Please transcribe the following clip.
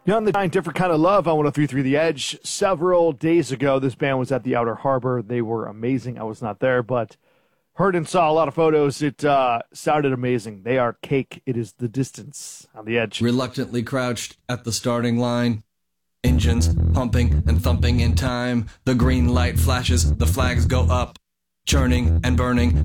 On the Giant Different Kind of Love on 103.3 The Edge. Several days ago, this band was at the Outer Harbor. They were amazing. I was not there, but heard and saw a lot of photos. It sounded amazing. They are Cake. It is The Distance on The Edge. Reluctantly crouched at the starting line. Engines pumping and thumping in time. The green light flashes, the flags go up. Churning and burning